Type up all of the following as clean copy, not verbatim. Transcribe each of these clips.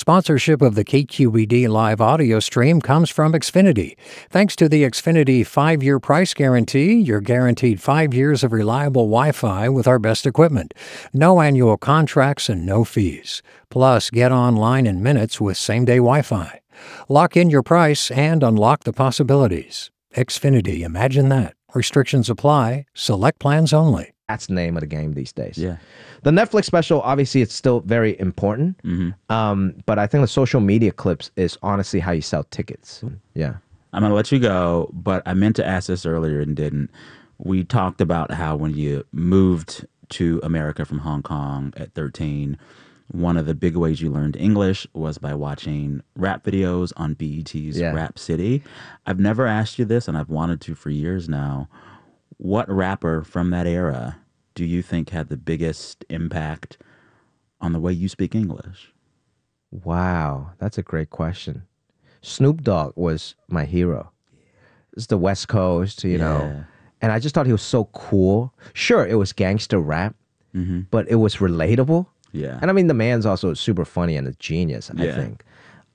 Sponsorship of the KQED live audio stream comes from Xfinity. Thanks to the Xfinity 5-year price guarantee, you're guaranteed 5 years of reliable Wi-Fi with our best equipment. No annual contracts and no fees. Plus, get online in minutes with same-day Wi-Fi. Lock in your price and unlock the possibilities. Xfinity, imagine that. Restrictions apply. Select plans only. That's the name of the game these days. Yeah. The Netflix special, obviously, it's still very important. But I think the social media clips is honestly how you sell tickets. Yeah. I'm going to let you go, but I meant to ask this earlier and didn't. We talked about how when you moved to America from Hong Kong at 13, one of the big ways you learned English was by watching rap videos on BET's Rap City. I've never asked you this, and I've wanted to for years now. What rapper from that era do you think had the biggest impact on the way you speak English? Wow, that's a great question. Snoop Dogg was my hero. It's the West Coast, you know. And I just thought he was so cool. Sure, it was gangster rap, but it was relatable. Yeah. And I mean, the man's also super funny and a genius, I think.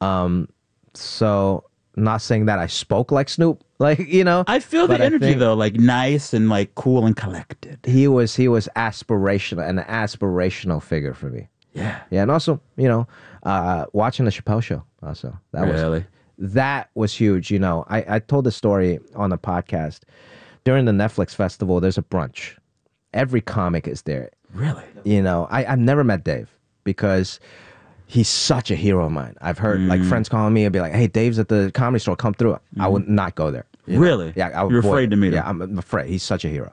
So, not saying that I spoke like Snoop, like, you know. I feel the energy, though, like nice and like cool and collected. He was aspirational, an aspirational figure for me. Yeah. Yeah, and also, you know, watching the Chappelle Show also. That was huge, you know. I told the story on the podcast. During the Netflix festival, there's a brunch. Every comic is there. Really? You know, I've never met Dave because he's such a hero of mine. I've heard like friends calling me and be like, hey, Dave's at the Comedy Store, come through. I would not go there. Really? Yeah, I would You're afraid to meet him? Yeah, I'm afraid. He's such a hero.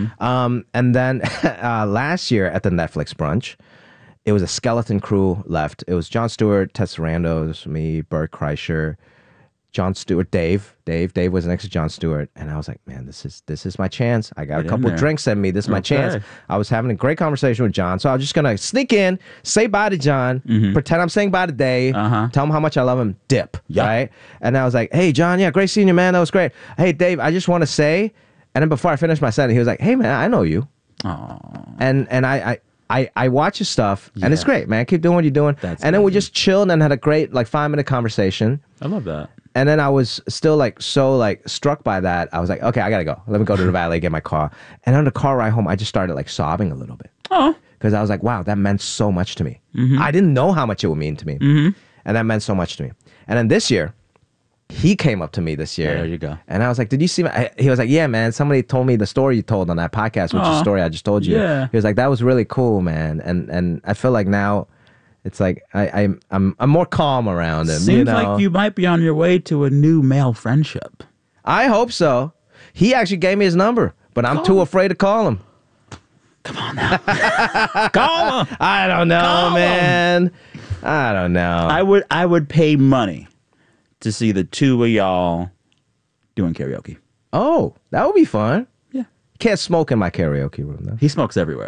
And then last year at the Netflix brunch, it was a skeleton crew left. It was Jon Stewart, Ted Sarandos, me, Bert Kreischer, Jon Stewart, Dave. Dave was next to Jon Stewart, and I was like, man, this is my chance. I got a couple drinks in me. This is my chance. I was having a great conversation with Jon, so I was just gonna sneak in, say bye to Jon, pretend I'm saying bye to Dave, tell him how much I love him, dip, right? And I was like, hey, Jon, yeah, great seeing you, man. That was great. Hey, Dave, I just want to say, and then before I finished my sentence, he was like, hey, man, I know you. Aww. And I watch your stuff, and it's great, man. Keep doing what you're doing. Then we just chilled and had a great 5-minute conversation. I love that. And then I was still so struck by that. I was like, okay, I gotta go. Let me go to the valet, get my car. And on the car ride home, I just started sobbing a little bit. Oh. Because I was like, wow, that meant so much to me. I didn't know how much it would mean to me. And that meant so much to me. And then this year, he came up to me this year. There you go. And I was like, did you see he was like, yeah, man, somebody told me the story you told on that podcast, which is the story I just told you. Yeah. He was like, that was really cool, man. And I feel like now it's like I'm more calm around him. Seems like you might be on your way to a new male friendship. I hope so. He actually gave me his number, but I'm too afraid to call him. Come on now. Call him. I don't know, man. I don't know. I would pay money to see the two of y'all doing karaoke. Oh, that would be fun. Yeah. Can't smoke in my karaoke room, though. He smokes everywhere.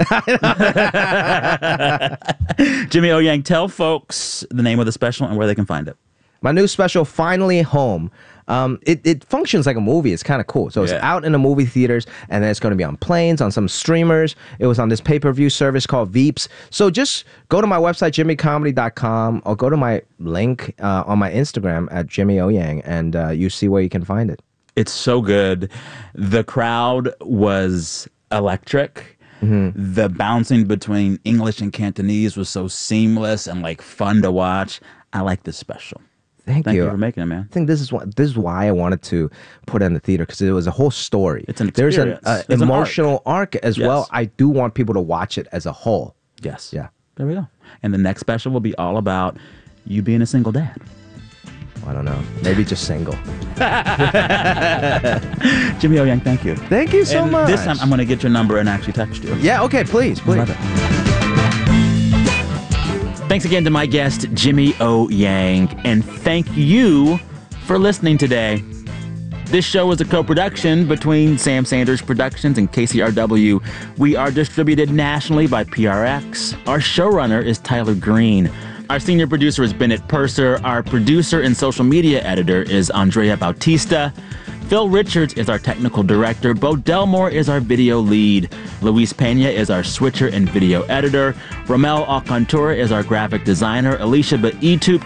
Jimmy O Yang, tell folks the name of the special and where they can find it. My new special, Finally Home. It functions like a movie. It's kind of cool. So it's out in the movie theaters, and then it's going to be on planes, on some streamers. It was on this pay-per-view service called Veeps. So just go to my website, jimmycomedy.com, or go to my link on my Instagram at Jimmy O Yang, and you see where you can find it. It's so good. The crowd was electric. The bouncing between English and Cantonese was so seamless and fun to watch. I like this special. Thank you for making it, man. I think this is why I wanted to put it in the theater, because it was a whole story. It's an experience. There's an emotional arc as well. I do want people to watch it as a whole. Yes. Yeah. There we go. And the next special will be all about you being a single dad. I don't know. Maybe just single. Jimmy O Yang, thank you. Thank you so much. This time I'm going to get your number and actually text you. Yeah, okay, please. Love it. Thanks again to my guest, Jimmy O Yang, and thank you for listening today. This show is a co-production between Sam Sanders Productions and KCRW. We are distributed nationally by PRX. Our showrunner is Tyler Green. Our senior producer is Bennett Purser. Our producer and social media editor is Andrea Bautista. Phil Richards is our technical director. Bo Delmore is our video lead. Luis Pena is our switcher and video editor. Romel Alcantura is our graphic designer. Alicia Baitup